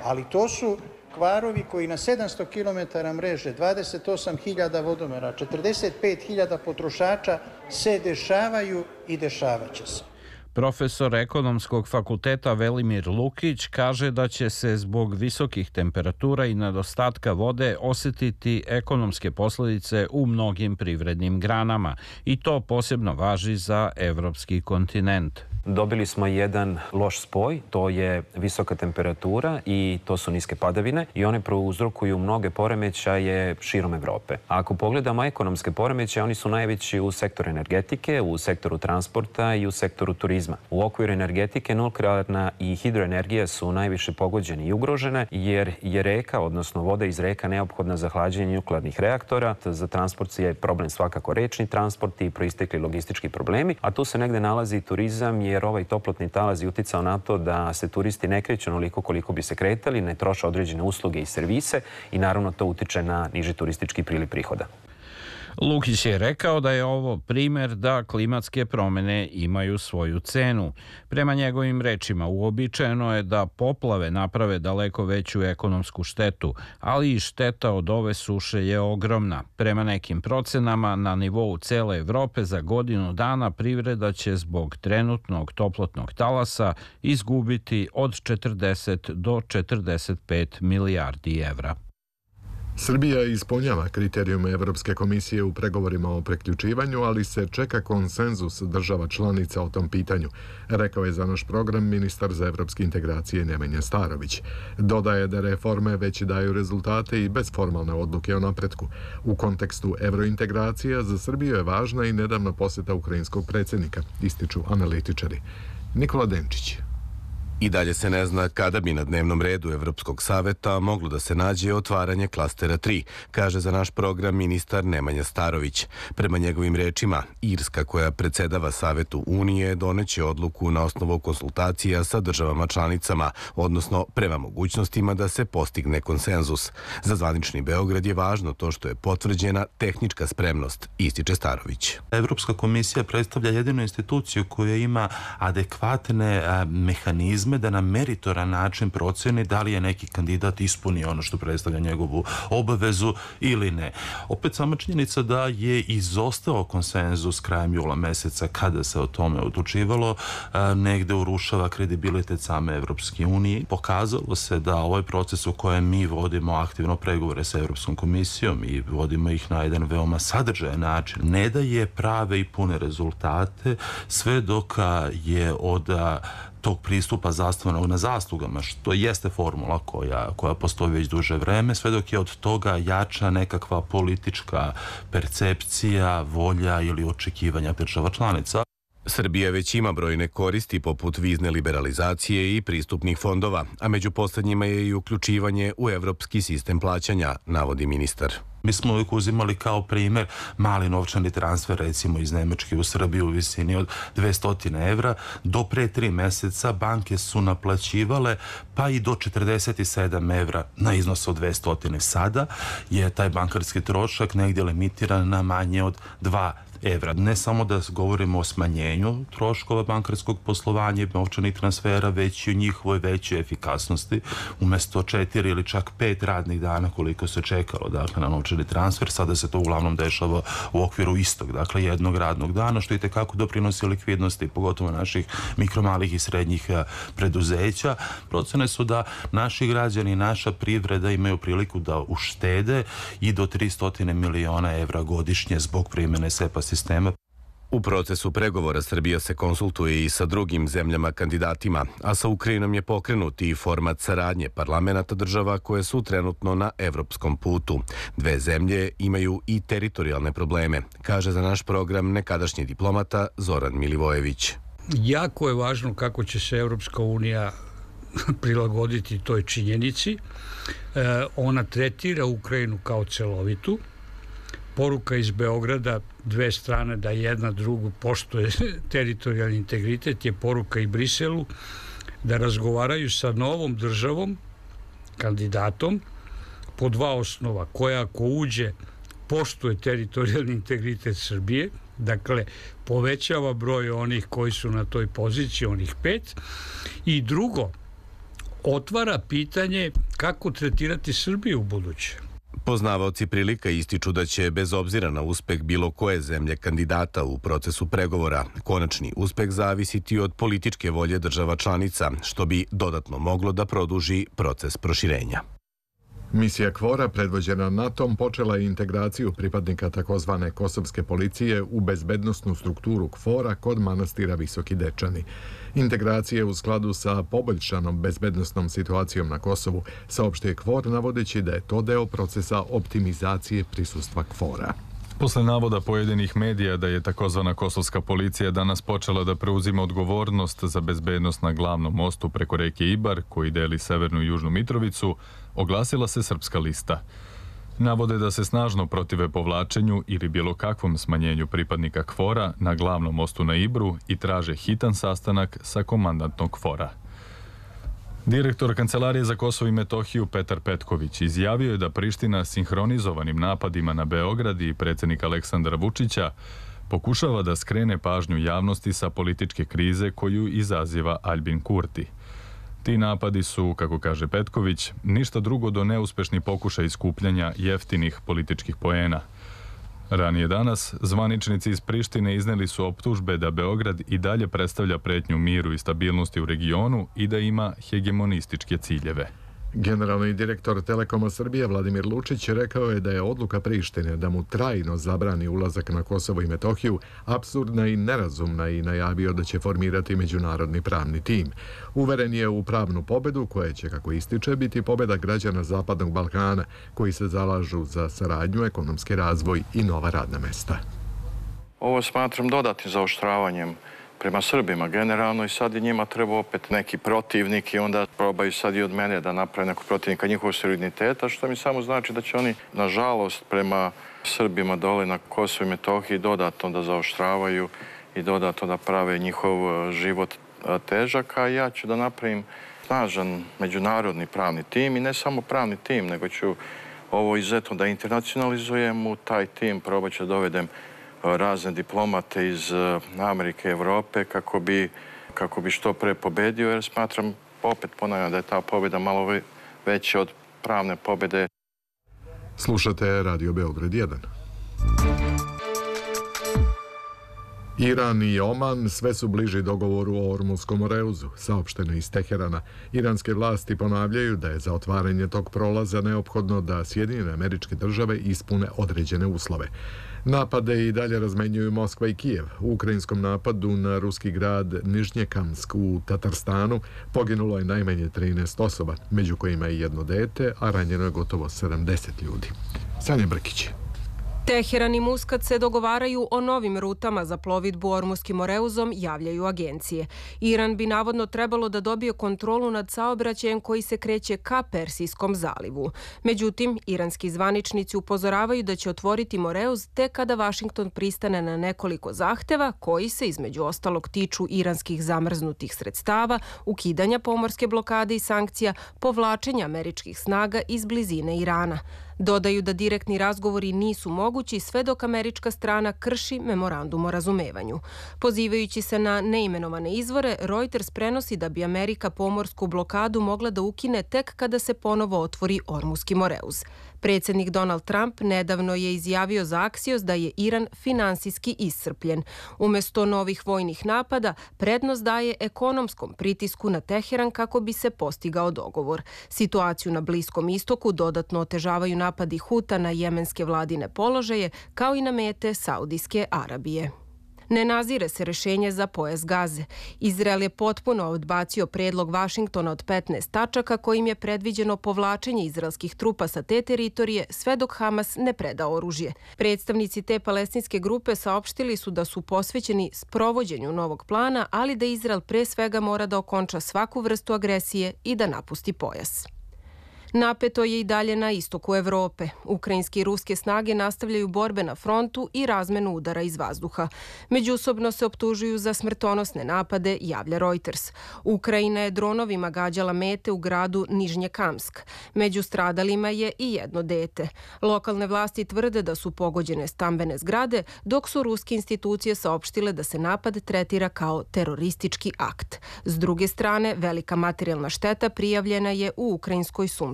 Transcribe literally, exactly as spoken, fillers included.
ali to su kvarovi koji na sedamsto kilometara mreže, dvadeset osam hiljada vodomera, četrdeset pet hiljada potrošača se dešavaju i dešavaće se. Profesor Ekonomskog fakulteta Velimir Lukić kaže da će se zbog visokih temperatura i nedostatka vode osetiti ekonomske posljedice u mnogim privrednim granama i to posebno važi za evropski kontinent. Dobili smo jedan loš spoj, to je visoka temperatura i to su niske padavine i one prouzrokuju mnoge poremećaje širom Evrope. Ako pogledamo ekonomske poremećaje, oni su najveći u sektoru energetike, u sektoru transporta i u sektoru turizma. U okviru energetike nuklearna i hidroenergija su najviše pogođene i ugrožene jer je reka, odnosno voda iz reka neophodna za hlađenje nuklearnih reaktora. Za transport je problem svakako rečni transport i proistekli logistički problemi, a tu se negde nalazi turizam jer ovaj toplotni talas je uticao na to da se turisti ne kreću onoliko koliko bi se kretali, ne troše određene usluge i servise i naravno to utiče na niži turistički priliv prihoda. Lukić je rekao da je ovo primjer da klimatske promjene imaju svoju cenu. Prema njegovim rečima, uobičajeno je da poplave naprave daleko veću ekonomsku štetu, ali i šteta od ove suše je ogromna. Prema nekim procenama, na nivou cele Evrope za godinu dana privreda će zbog trenutnog toplotnog talasa izgubiti od četrdeset do četrdeset pet milijardi evra. Srbija ispunjava kriterijume Evropske komisije u pregovorima o preključivanju, ali se čeka konsenzus država članica o tom pitanju, rekao je za naš program ministar za evropske integracije Nemanja Starović. Dodaje da reforme već daju rezultate i bez formalne odluke o napretku. U kontekstu evrointegracija za Srbiju je važna i nedavna posjeta ukrajinskog predsjednika, ističu analitičari. Nikola Denčić. I dalje se ne zna kada bi na dnevnom redu Evropskog saveta moglo da se nađe otvaranje klastera tri, kaže za naš program ministar Nemanja Starović. Prema njegovim rečima, Irska koja predsedava Savetu Unije doneće odluku na osnovu konsultacija sa državama članicama, odnosno prema mogućnostima da se postigne konsenzus. Za zvanični Beograd je važno to što je potvrđena tehnička spremnost, ističe Starović. Evropska komisija predstavlja jedinu instituciju koja ima adekvatne mehanizme da na meritoran način proceni da li je neki kandidat ispunio ono što predstavlja njegovu obavezu ili ne. Opet sama činjenica da je izostao konsenzus krajem jula meseca kada se o tome odlučivalo, negde urušava kredibilitet same Evropske unije. Pokazalo se da ovaj proces u kojem mi vodimo aktivno pregovore sa Evropskom komisijom i vodimo ih na jedan veoma sadržajan način, ne daje prave i pune rezultate sve dok je od tog pristupa zasnovanog na zaslugama, što jeste formula koja, koja postoji već duže vreme, sve dok je od toga jača nekakva politička percepcija, volja ili očekivanja država članica. Srbija već ima brojne koristi poput vizne liberalizacije i pristupnih fondova, a među posljednjima je i uključivanje u evropski sistem plaćanja, navodi ministar. Mi smo uvijek uzimali kao primjer mali novčani transfer, recimo iz Nemačke u Srbiju u visini od dvesta evra. Do pre tri meseca banke su naplaćivale pa i do četrdeset sedam evra na iznos od dvesta. Sada je taj bankarski trošak negdje limitiran na manje od dva evra. Ne samo da govorimo o smanjenju troškova bankarskog poslovanja i novčanih transfera, već i o njihovoj većoj efikasnosti. Umesto četiri ili čak pet radnih dana koliko se čekalo dakle, na novčani transfer, sada se to uglavnom dešava u okviru istog, dakle jednog radnog dana, što i tekako doprinosi likvidnosti, pogotovo naših mikromalih i srednjih preduzeća. Procene su da naši građani i naša privreda imaju priliku da uštede i do tristo miliona evra godišnje zbog primjene SEPA sistema. U procesu pregovora Srbija se konsultuje i sa drugim zemljama kandidatima, a sa Ukrajinom je pokrenut i format saradnje parlamenata država koje su trenutno na evropskom putu. Dve zemlje imaju i teritorijalne probleme, kaže za naš program nekadašnji diplomata Zoran Milivojević. Jako je važno kako će se Evropska unija prilagoditi toj činjenici. E, ona tretira Ukrajinu kao celovitu. Poruka iz Beograda, dve strane da jedna drugu poštuje teritorijalni integritet, je poruka i Briselu da razgovaraju sa novom državom, kandidatom, po dva osnova, koja ako uđe poštuje teritorijalni integritet Srbije, dakle povećava broj onih koji su na toj poziciji, onih pet, i drugo, otvara pitanje kako tretirati Srbiju u buduće. Poznavaoci prilika ističu da će, bez obzira na uspeh bilo koje zemlje kandidata u procesu pregovora, konačni uspeh zavisiti od političke volje država članica, što bi dodatno moglo da produži proces proširenja. Misija KFOR-a, predvođena NATO-om, počela je integraciju pripadnika takozvane kosovske policije u bezbednosnu strukturu KFOR-a kod manastira Visoki Dečani. Integracija je u skladu sa poboljšanom bezbednosnom situacijom na Kosovu, saopštio je KFOR, navodeći da je to deo procesa optimizacije prisustva KFOR-a. Posle navoda pojedinih medija da je takozvana kosovska policija danas počela da preuzima odgovornost za bezbednost na glavnom mostu preko reke Ibar, koji deli severnu i južnu Mitrovicu, oglasila se Srpska lista. Navode da se snažno protive povlačenju ili bilo kakvom smanjenju pripadnika KFOR-a na glavnom mostu na Ibru i traže hitan sastanak sa komandantom KFOR-a. Direktor Kancelarije za Kosovo i Metohiju Petar Petković izjavio je da Priština sinhronizovanim napadima na Beograd i predsjednika Aleksandra Vučića pokušava da skrene pažnju javnosti sa političke krize koju izaziva Aljbin Kurti. Ti napadi su, kako kaže Petković, ništa drugo do neuspešni pokušaj skupljanja jeftinih političkih poena. Ranije danas, zvaničnici iz Prištine izneli su optužbe da Beograd i dalje predstavlja pretnju miru i stabilnosti u regionu i da ima hegemonističke ciljeve. Generalni direktor Telekoma Srbije Vladimir Lučić rekao je da je odluka Prištine da mu trajno zabrani ulazak na Kosovo i Metohiju apsurdna i nerazumna i najavio da će formirati međunarodni pravni tim. Uveren je u pravnu pobedu koja će, kako ističe, biti pobeda građana Zapadnog Balkana koji se zalažu za saradnju, ekonomski razvoj i nova radna mesta. Ovo smatram dodatnim zaoštravanjem prema Srbima generalno i sad je njima treba opet neki protivnik i onda probaju sad i od mene da naprave nekog protivnika njihovog suvereniteta, što mi samo znači da će oni, nažalost, prema Srbima dole na Kosovu i Metohiji dodatno da zaoštravaju i dodatno da prave njihov život težak, a ja ću da napravim snažan međunarodni pravni tim i ne samo pravni tim, nego ću ovo izuzetno da internacionalizujem u taj tim, probat ću da dovedem razne diplomate iz Amerike i Evrope kako bi, kako bi što pre pobedio, jer smatram, opet ponavljam, da je ta pobjeda malo veća od pravne pobjede. Slušate Radio Beograd jedan. Iran i Oman sve su bliži dogovoru o Ormutskom moreuzu, saopšteno iz Teherana. Iranske vlasti ponavljaju da je za otvaranje tog prolaza neophodno da Sjedinjene Američke Države ispune određene uslove. Napade i dalje razmenjuju Moskva i Kijev. U ukrajinskom napadu na ruski grad Nižnjekamsk u Tatarstanu poginulo je najmanje trinaest osoba, među kojima i jedno dete, a ranjeno je gotovo sedamdeset ljudi. Sanja Brkić. Teheran i Muskat se dogovaraju o novim rutama za plovidbu Ormutskim moreuzom, javljaju agencije. Iran bi navodno trebalo da dobije kontrolu nad saobraćajem koji se kreće ka Persijskom zalivu. Međutim, iranski zvaničnici upozoravaju da će otvoriti moreuz tek kada Vašington pristane na nekoliko zahteva koji se između ostalog tiču iranskih zamrznutih sredstava, ukidanja pomorske blokade i sankcija, povlačenja američkih snaga iz blizine Irana. Dodaju da direktni razgovori nisu mogući sve dok američka strana krši memorandum o razumevanju. Pozivajući se na neimenovane izvore, Reuters prenosi da bi Amerika pomorsku blokadu mogla da ukine tek kada se ponovo otvori Ormutski moreuz. Predsjednik Donald Trump nedavno je izjavio za Axios da je Iran finansijski iscrpljen. Umjesto novih vojnih napada, prednost daje ekonomskom pritisku na Teheran kako bi se postigao dogovor. Situaciju na Bliskom istoku dodatno otežavaju napadi Huta na jemenske vladine položaje, kao i na mete Saudijske Arabije. Ne nazire se rešenje za pojas Gaze. Izrael je potpuno odbacio predlog Vašingtona od petnaest tačaka kojim je predviđeno povlačenje izraelskih trupa sa te teritorije sve dok Hamas ne preda oružje. Predstavnici te palestinske grupe saopštili su da su posvećeni sprovođenju novog plana, ali da Izrael pre svega mora da okonča svaku vrstu agresije i da napusti pojas. Napeto je i dalje na istoku Evrope. Ukrajinske i ruske snage nastavljaju borbe na frontu i razmenu udara iz vazduha. Međusobno se optužuju za smrtonosne napade, javlja Reuters. Ukrajina je dronovima gađala mete u gradu Nižnjekamsk. Među stradalima je i jedno dete. Lokalne vlasti tvrde da su pogođene stambene zgrade, dok su ruske institucije saopštile da se napad tretira kao teroristički akt. S druge strane, velika materijalna šteta prijavljena je u ukrajinskoj Sumskoj